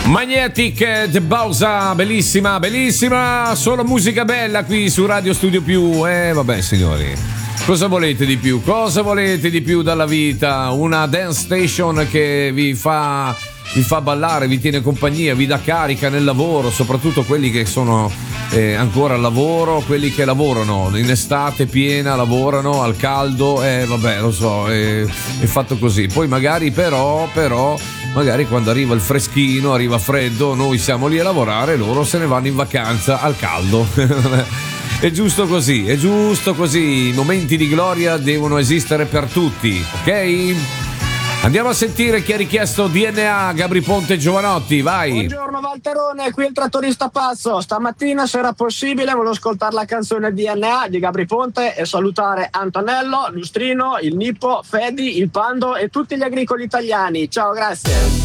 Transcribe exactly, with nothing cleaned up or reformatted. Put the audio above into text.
Magnetic The Bausa, bellissima, bellissima, solo musica bella qui su Radio Studio Più. Eh vabbè signori, cosa volete di più? Cosa volete di più dalla vita? Una dance station che vi fa vi fa ballare, vi tiene compagnia, vi dà carica nel lavoro, soprattutto quelli che sono eh, ancora al lavoro, quelli che lavorano in estate piena, lavorano al caldo, eh vabbè lo so, è, è fatto così. Poi magari però, però, magari quando arriva il freschino, arriva freddo, noi siamo lì a lavorare, loro se ne vanno in vacanza al caldo. È giusto così, è giusto così, i momenti di gloria devono esistere per tutti, ok? Andiamo a sentire chi ha richiesto D N A, Gabri Ponte e Giovanotti, vai. Buongiorno Valterone, qui il trattorista Pazzo. Stamattina, se era possibile, volevo ascoltare la canzone D N A di Gabri Ponte e salutare Antonello, Lustrino, il Nippo, Fedi, il Pando e tutti gli agricoli italiani. Ciao, grazie.